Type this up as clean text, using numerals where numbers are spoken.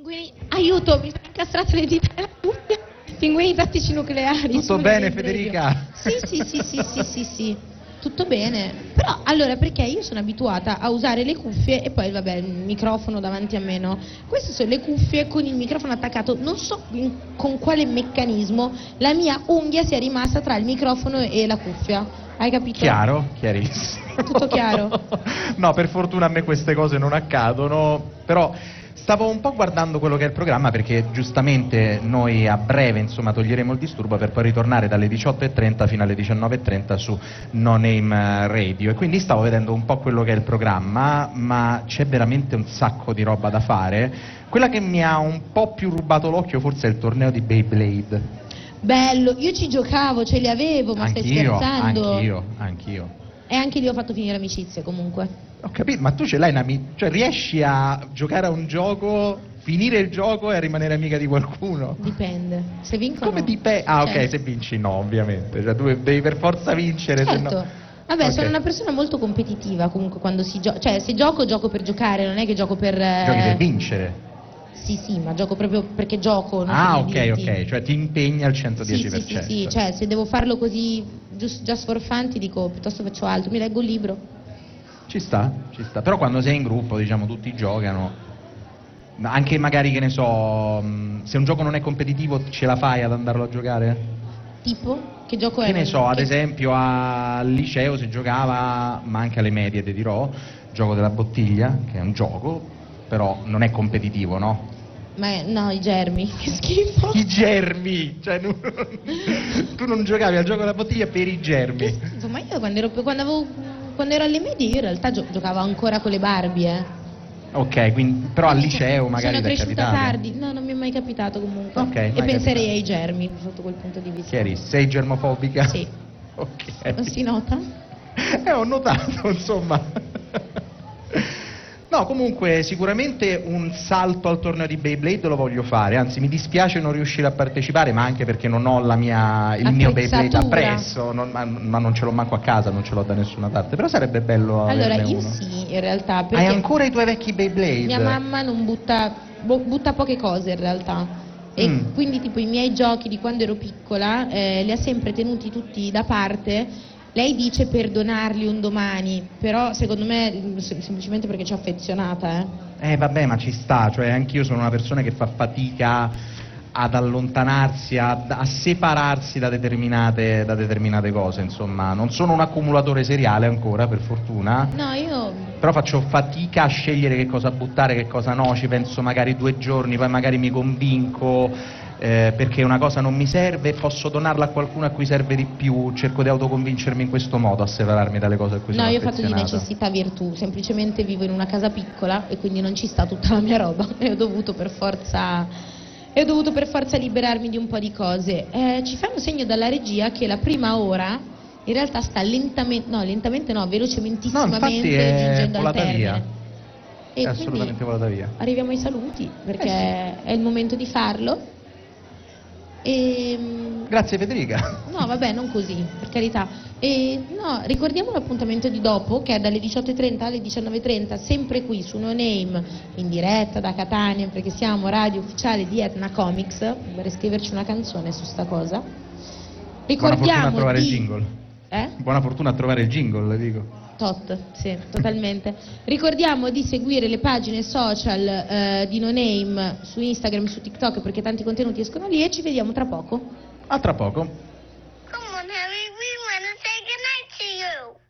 Pinguini, aiuto, mi sono incastrato le dita nella cuffia. Pinguini tattici nucleari. Tutto bene, Federica? Sì. Tutto bene. Però, allora, perché io sono abituata a usare le cuffie e poi, vabbè, il microfono davanti a me, no? Queste sono le cuffie con il microfono attaccato. Non so con quale meccanismo la mia unghia sia rimasta tra il microfono e la cuffia. Hai capito? Chiaro, chiarissimo. Tutto chiaro? No, per fortuna a me queste cose non accadono, però stavo un po' guardando quello che è il programma, perché giustamente noi a breve, insomma, toglieremo il disturbo per poi ritornare dalle 18:30 fino alle 19:30 su No Name Radio, e quindi stavo vedendo un po' quello che è il programma, ma c'è veramente un sacco di roba da fare. Quella che mi ha un po' più rubato l'occhio forse è il torneo di Beyblade. Bello, io ci giocavo, ce li avevo, ma stai scherzando? Anch'io. E anche lì ho fatto finire amicizie comunque. Ho capito, ma tu ce l'hai cioè riesci a giocare a un gioco, finire il gioco e a rimanere amica di qualcuno? Dipende, se vinco Come no. dipende? Ah, Cioè, ok, se vinci no, ovviamente, cioè tu devi per forza vincere, se certo. no... Vabbè, Ok. sono una persona molto competitiva comunque quando si gioca, cioè se gioco per giocare, non è che gioco per... Giochi per vincere. Sì, ma gioco proprio perché gioco, non Ah, per i diritti. ok, cioè ti impegni al 110%. Sì, cioè se devo farlo così just for fun ti dico piuttosto faccio altro, mi leggo un libro. Ci sta, però quando sei in gruppo, diciamo, tutti giocano, anche magari, che ne so, se un gioco non è competitivo ce la fai ad andarlo a giocare? Tipo? Che gioco è? Che ne so, ad esempio al liceo si giocava, ma anche alle medie ti dirò, gioco della bottiglia, che è un gioco, però non è competitivo, no? No, i germi, che schifo. I germi! Cioè, tu non giocavi al gioco della bottiglia per i germi. Che schifo, ma io quando ero alle medie io in realtà giocavo ancora con le Barbie, Ok, quindi, però al liceo magari sono ti è cresciuta capitato. tardi, no, non mi è mai capitato comunque. Ok, e mai penserei capitato. ai germi sotto quel punto di vista. Chiarissimo. Sei germofobica? Sì. Ok. Non si nota? Ho notato, insomma. No, comunque sicuramente un salto al torneo di Beyblade lo voglio fare, anzi mi dispiace non riuscire a partecipare, ma anche perché non ho il mio Beyblade appresso, ma non ce l'ho manco a casa, non ce l'ho da nessuna parte, però sarebbe bello Allora, averne io uno. sì, in realtà, perché Hai ancora i tuoi vecchi Beyblade? mia mamma non butta poche cose in realtà. E quindi tipo i miei giochi di quando ero piccola li ha sempre tenuti tutti da parte. Lei dice per donarli un domani, però secondo me semplicemente perché ci ho affezionata. Vabbè, ma ci sta, cioè anch'io sono una persona che fa fatica ad allontanarsi, a separarsi da determinate cose, insomma, non sono un accumulatore seriale ancora, per fortuna. No, io... Però faccio fatica a scegliere che cosa buttare, che cosa no, ci penso magari 2 giorni, poi magari mi convinco perché una cosa non mi serve e posso donarla a qualcuno a cui serve di più, cerco di autoconvincermi in questo modo a separarmi dalle cose a cui sono No, io ho fatto di affezionata. necessità virtù, semplicemente vivo in una casa piccola e quindi non ci sta tutta la mia roba e ho dovuto per forza liberarmi di un po' di cose. Ci fanno segno dalla regia che la prima ora in realtà sta velocementissimamente giungendo al volata termine. via. E È assolutamente volata via. Arriviamo ai saluti perché è il momento di farlo. Grazie Federica. No, vabbè, non così, per carità. No, ricordiamo l'appuntamento di dopo, che è dalle 18:30 alle 19:30, sempre qui su No Name, in diretta da Catania, perché siamo radio ufficiale di Etna Comics. Vorrei scriverci una canzone su sta cosa. Buona fortuna a trovare il jingle. Eh? Buona fortuna a trovare il jingle, dico. Sì, totalmente. Ricordiamo di seguire le pagine social di No Name su Instagram, su TikTok, perché tanti contenuti escono lì, e ci vediamo tra poco. A tra poco. Come on, Harry, we want to say goodnight to you.